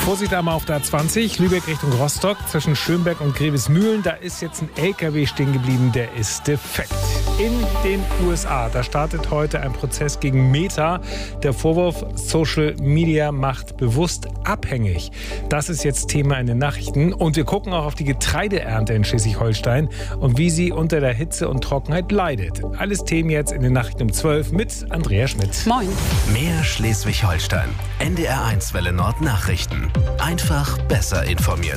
Vorsicht einmal auf der A20, Lübeck Richtung Rostock, zwischen Schönberg und Grevesmühlen. Da ist jetzt ein LKW stehen geblieben, der ist defekt. In den USA, da startet heute ein Prozess gegen Meta. Der Vorwurf, Social Media macht bewusst abhängig. Das ist jetzt Thema in den Nachrichten. Und wir gucken auch auf die Getreideernte in Schleswig-Holstein und wie sie unter der Hitze und Trockenheit leidet. Alles Themen jetzt in den Nachrichten um 12 mit Andrea Schmidt. Moin. Mehr Schleswig-Holstein. NDR1 Welle Nord Nachrichten. Einfach besser informiert.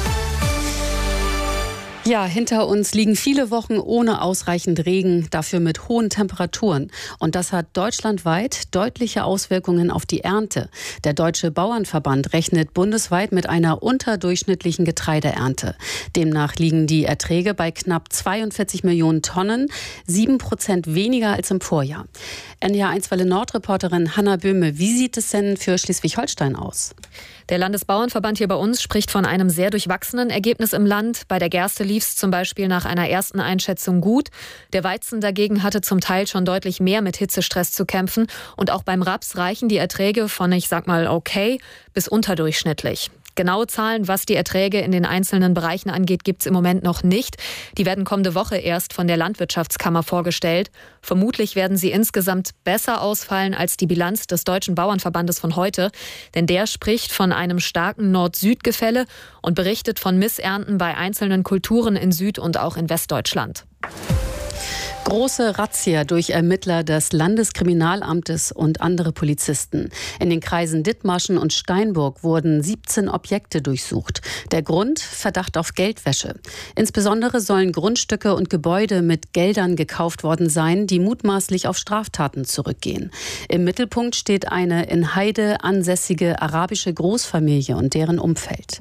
Ja, hinter uns liegen viele Wochen ohne ausreichend Regen, dafür mit hohen Temperaturen. Und das hat deutschlandweit deutliche Auswirkungen auf die Ernte. Der Deutsche Bauernverband rechnet bundesweit mit einer unterdurchschnittlichen Getreideernte. Demnach liegen die Erträge bei knapp 42 Millionen Tonnen, 7% weniger als im Vorjahr. NDR1 Welle Nord-Reporterin Hanna Böhme, wie sieht es denn für Schleswig-Holstein aus? Der Landesbauernverband hier bei uns spricht von einem sehr durchwachsenen Ergebnis im Land. Bei der Gerste lief es zum Beispiel nach einer ersten Einschätzung gut. Der Weizen dagegen hatte zum Teil schon deutlich mehr mit Hitzestress zu kämpfen. Und auch beim Raps reichen die Erträge von, ich sag mal, okay bis unterdurchschnittlich. Genaue Zahlen, was die Erträge in den einzelnen Bereichen angeht, gibt es im Moment noch nicht. Die werden kommende Woche erst von der Landwirtschaftskammer vorgestellt. Vermutlich werden sie insgesamt besser ausfallen als die Bilanz des Deutschen Bauernverbandes von heute. Denn der spricht von einem starken Nord-Süd-Gefälle und berichtet von Missernten bei einzelnen Kulturen in Süd- und auch in Westdeutschland. Große Razzia durch Ermittler des Landeskriminalamtes und andere Polizisten. In den Kreisen Dithmarschen und Steinburg wurden 17 Objekte durchsucht. Der Grund? Verdacht auf Geldwäsche. Insbesondere sollen Grundstücke und Gebäude mit Geldern gekauft worden sein, die mutmaßlich auf Straftaten zurückgehen. Im Mittelpunkt steht eine in Heide ansässige arabische Großfamilie und deren Umfeld.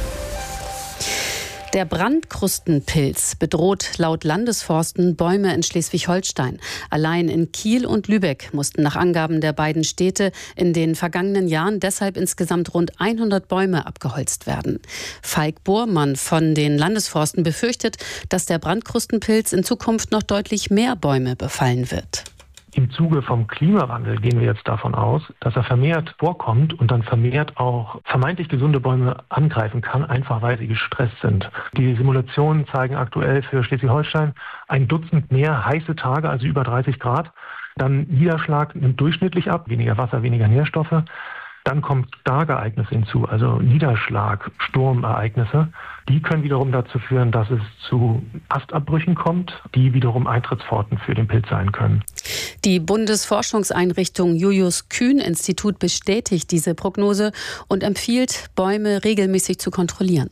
Der Brandkrustenpilz bedroht laut Landesforsten Bäume in Schleswig-Holstein. Allein in Kiel und Lübeck mussten nach Angaben der beiden Städte in den vergangenen Jahren deshalb insgesamt rund 100 Bäume abgeholzt werden. Falk Bohrmann von den Landesforsten befürchtet, dass der Brandkrustenpilz in Zukunft noch deutlich mehr Bäume befallen wird. Im Zuge vom Klimawandel gehen wir jetzt davon aus, dass er vermehrt vorkommt und dann vermehrt auch vermeintlich gesunde Bäume angreifen kann, einfach weil sie gestresst sind. Die Simulationen zeigen aktuell für Schleswig-Holstein 1 Dutzend mehr heiße Tage, also über 30 Grad. Dann Niederschlag nimmt durchschnittlich ab, weniger Wasser, weniger Nährstoffe. Dann kommt Starkereignisse hinzu, also Niederschlag, Sturmereignisse. Die können wiederum dazu führen, dass es zu Astabbrüchen kommt, die wiederum Eintrittspforten für den Pilz sein können. Die Bundesforschungseinrichtung Julius-Kühn-Institut bestätigt diese Prognose und empfiehlt, Bäume regelmäßig zu kontrollieren.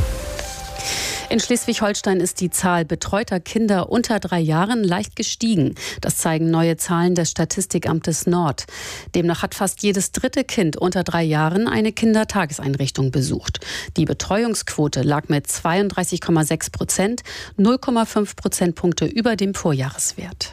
In Schleswig-Holstein ist die Zahl betreuter Kinder unter 3 Jahren leicht gestiegen. Das zeigen neue Zahlen des Statistikamtes Nord. Demnach hat fast jedes 3. Kind unter 3 Jahren eine Kindertageseinrichtung besucht. Die Betreuungsquote lag mit 32,6%, 0,5 Prozentpunkte über dem Vorjahreswert.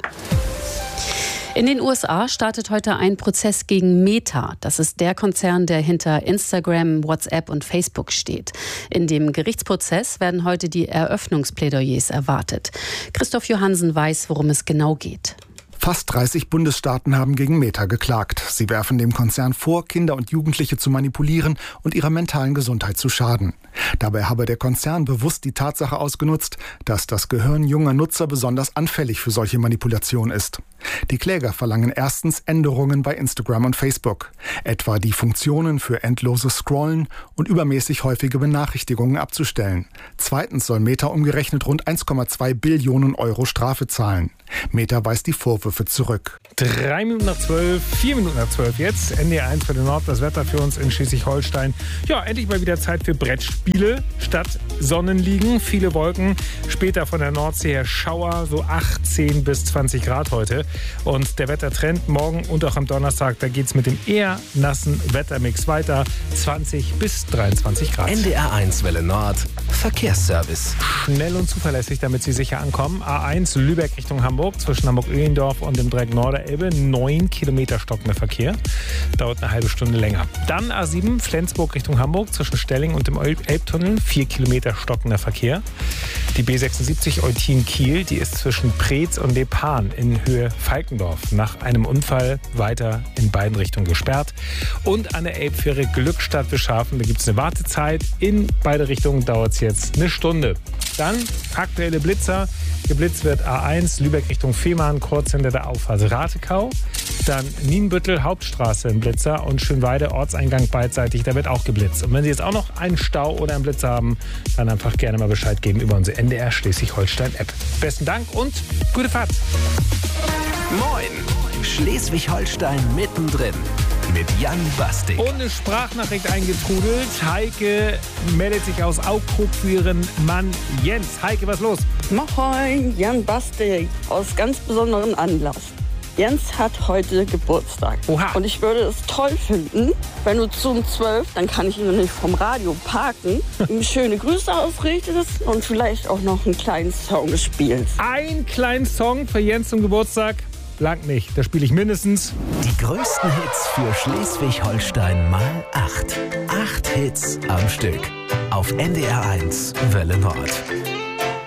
In den USA startet heute ein Prozess gegen Meta. Das ist der Konzern, der hinter Instagram, WhatsApp und Facebook steht. In dem Gerichtsprozess werden heute die Eröffnungsplädoyers erwartet. Christoph Johansen weiß, worum es genau geht. Fast 30 Bundesstaaten haben gegen Meta geklagt. Sie werfen dem Konzern vor, Kinder und Jugendliche zu manipulieren und ihrer mentalen Gesundheit zu schaden. Dabei habe der Konzern bewusst die Tatsache ausgenutzt, dass das Gehirn junger Nutzer besonders anfällig für solche Manipulationen ist. Die Kläger verlangen erstens Änderungen bei Instagram und Facebook, etwa die Funktionen für endloses Scrollen und übermäßig häufige Benachrichtigungen abzustellen. Zweitens soll Meta umgerechnet rund 1,2 Billionen Euro Strafe zahlen. Meta weist die Vorwürfe zurück. 3 Minuten nach 12, 4 Minuten nach 12 jetzt. NDR1 für den Nord, das Wetter für uns in Schleswig-Holstein. Ja, endlich mal wieder Zeit für Brettspiele statt Sonnenliegen. Viele Wolken, später von der Nordsee her Schauer, so 18 bis 20 Grad heute. Und der Wettertrend morgen und auch am Donnerstag, da geht es mit dem eher nassen Wettermix weiter. 20 bis 23 Grad. NDR1 Welle Nord, Verkehrsservice. Schnell und zuverlässig, damit Sie sicher ankommen. A1 Lübeck Richtung Hamburg, zwischen Hamburg-Öhlendorf und im Dreieck Norderelbe 9 Kilometer stockender Verkehr. Dauert eine halbe Stunde länger. Dann A7 Flensburg Richtung Hamburg zwischen Stelling und dem Elbtunnel 4 Kilometer stockender Verkehr. Die B76 Eutin-Kiel, die ist zwischen Preetz und Lepan in Höhe Falkendorf nach einem Unfall weiter in beiden Richtungen gesperrt. Und an der Elbfähre Glückstadt-Bischhafen, da gibt es eine Wartezeit. In beide Richtungen dauert es jetzt eine Stunde. Dann aktuelle Blitzer. Geblitzt wird A1 Lübeck Richtung Fehmarn, kurz hinter der Auffahrt Ratekau. Dann Nienbüttel Hauptstraße im Blitzer und Schönweide Ortseingang beidseitig, da wird auch geblitzt. Und wenn Sie jetzt auch noch einen Stau oder einen Blitzer haben, dann einfach gerne mal Bescheid geben über unsere NDR Schleswig-Holstein-App. Besten Dank und gute Fahrt. Moin, Schleswig-Holstein mittendrin mit Jan Bastik. Und eine Sprachnachricht eingetrudelt. Heike meldet sich aus Augsburg für ihren Mann Jens. Heike, was ist los? Moin, Jan Bastik, aus ganz besonderem Anlass. Jens hat heute Geburtstag. Oha. Und ich würde es toll finden, wenn du zum 12, dann kann ich ihn noch nicht vom Radio parken, ihm schöne Grüße ausrichtest und vielleicht auch noch einen kleinen Song spielst. Ein kleinen Song für Jens zum Geburtstag? Lang nicht, da spiele ich mindestens. Die größten Hits für Schleswig-Holstein mal 8. 8 Hits am Stück. Auf NDR 1 Welle Nord.